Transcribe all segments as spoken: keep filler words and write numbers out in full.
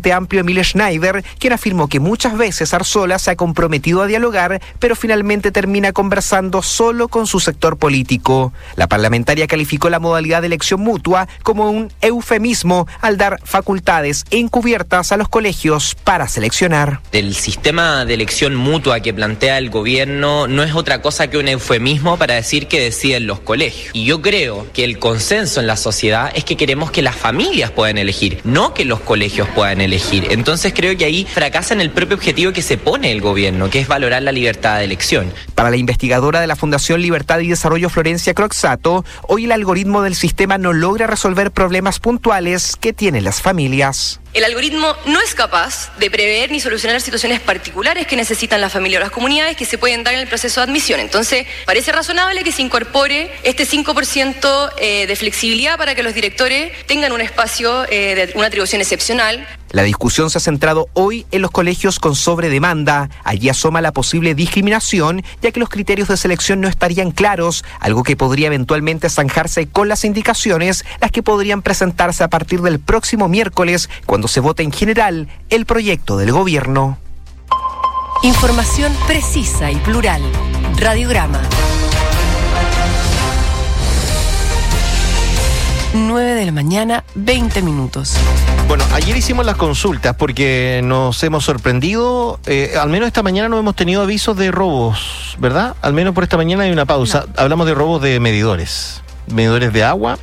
Frente Amplio Emile Schneider, quien afirmó que muchas veces Arzola se ha comprometido a dialogar, pero finalmente termina conversando solo con su sector político. La parlamentaria calificó la modalidad de elección mutua como un eufemismo al dar facultades encubiertas a los colegios para seleccionar. El sistema de elección mutua que plantea el gobierno no es otra cosa que un eufemismo para decir que deciden los colegios. Y yo creo que el consenso en la sociedad es que queremos que las familias puedan elegir, no que los colegios puedan elegir. Entonces creo que ahí fracasa en el propio objetivo que se pone el gobierno, que es valorar la libertad de elección. Para la investigadora de la Fundación Libertad y Desarrollo Florencia Croxato, hoy el algoritmo del sistema no logra resolver problemas puntuales que tienen las familias. El algoritmo no es capaz de prever ni solucionar situaciones particulares que necesitan la familia o las comunidades que se pueden dar en el proceso de admisión. Entonces, parece razonable que se incorpore este cinco por ciento eh, de flexibilidad para que los directores tengan un espacio eh, de una atribución excepcional. La discusión se ha centrado hoy en los colegios con sobredemanda. Allí asoma la posible discriminación, ya que los criterios de selección no estarían claros, algo que podría eventualmente zanjarse con las indicaciones, las que podrían presentarse a partir del próximo miércoles, cuando se vote en general el proyecto del gobierno. Información precisa y plural. Radiograma. nueve de la mañana, veinte minutos. Bueno, ayer hicimos las consultas porque nos hemos sorprendido, eh, al menos esta mañana no hemos tenido avisos de robos, ¿verdad? Al menos por esta mañana hay una pausa. No. Hablamos de robos de medidores, medidores de agua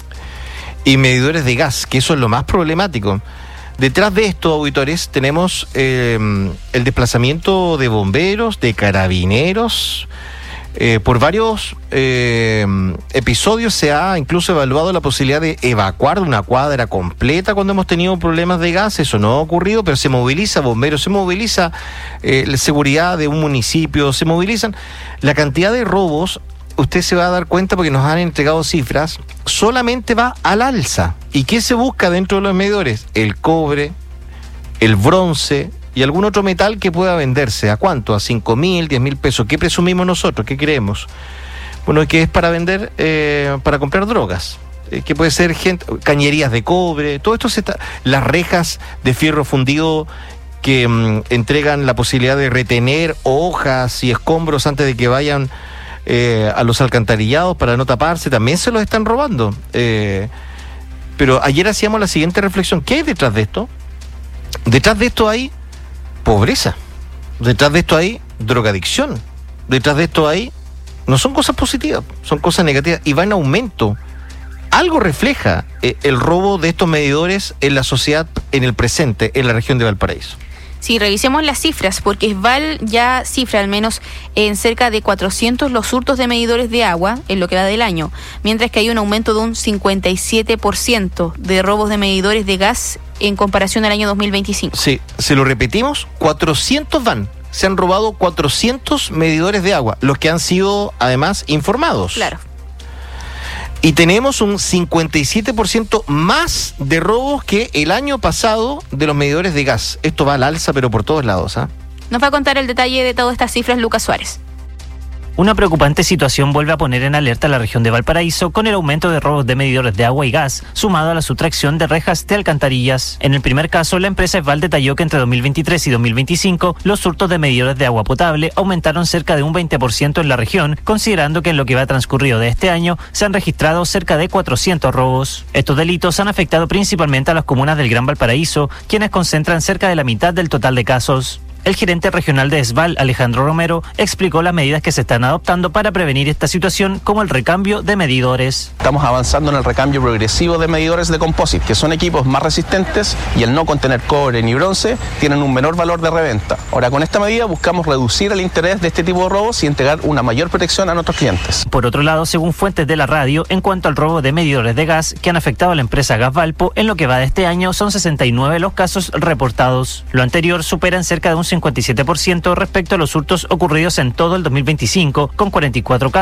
y medidores de gas, que eso es lo más problemático. Detrás de esto, auditores, tenemos eh, el desplazamiento de bomberos, de carabineros. Eh, por varios eh, episodios se ha incluso evaluado la posibilidad de evacuar de una cuadra completa cuando hemos tenido problemas de gas. Eso no ha ocurrido, pero se moviliza bomberos, se moviliza eh, la seguridad de un municipio, se movilizan. La cantidad de robos, usted se va a dar cuenta porque nos han entregado cifras, solamente va al alza. ¿Y qué se busca dentro de los medidores? El cobre, el bronce y algún otro metal que pueda venderse. ¿A cuánto? ¿A cinco mil, diez mil pesos? ¿Qué presumimos nosotros? ¿Qué creemos? Bueno, que es para vender, eh, para comprar drogas. Eh, que puede ser gente, cañerías de cobre, todo esto se está. Las rejas de fierro fundido que mm, entregan la posibilidad de retener hojas y escombros antes de que vayan eh, a los alcantarillados para no taparse, también se los están robando. Eh, pero ayer hacíamos la siguiente reflexión. ¿Qué hay detrás de esto? Detrás de esto hay pobreza. Detrás de esto hay drogadicción. Detrás de esto hay... No son cosas positivas, son cosas negativas y va en aumento. Algo refleja eh, el robo de estos medidores en la sociedad, en el presente, en la región de Valparaíso. Sí, revisemos las cifras, porque Esval ya cifra al menos en cerca de cuatrocientos los hurtos de medidores de agua en lo que va del año, mientras que hay un aumento de un cincuenta y siete por ciento de robos de medidores de gas en comparación al año dos mil veinticinco. Sí, se lo repetimos, cuatrocientos van. Se han robado cuatrocientos medidores de agua, los que han sido además informados. Claro. Y tenemos un cincuenta y siete por ciento más de robos que el año pasado de los medidores de gas. Esto va al alza, pero por todos lados, ¿ah? ¿eh? Nos va a contar el detalle de todas estas cifras Lucas Suárez. Una preocupante situación vuelve a poner en alerta a la región de Valparaíso con el aumento de robos de medidores de agua y gas, sumado a la sustracción de rejas de alcantarillas. En el primer caso, la empresa Esval detalló que entre dos mil veintitrés y dos mil veinticinco los hurtos de medidores de agua potable aumentaron cerca de un veinte por ciento en la región, considerando que en lo que va transcurrido de este año se han registrado cerca de cuatrocientos robos. Estos delitos han afectado principalmente a las comunas del Gran Valparaíso, quienes concentran cerca de la mitad del total de casos. El gerente regional de Esval, Alejandro Romero, explicó las medidas que se están adoptando para prevenir esta situación, como el recambio de medidores. Estamos avanzando en el recambio progresivo de medidores de composite, que son equipos más resistentes y al no contener cobre ni bronce, tienen un menor valor de reventa. Ahora, con esta medida buscamos reducir el interés de este tipo de robos y entregar una mayor protección a nuestros clientes. Por otro lado, según fuentes de la radio, en cuanto al robo de medidores de gas que han afectado a la empresa Gas Valpo, en lo que va de este año son sesenta y nueve los casos reportados. Lo anterior supera en cerca de un cincuenta y siete por ciento respecto a los hurtos ocurridos en todo el dos mil veinticinco, con cuarenta y cuatro casos.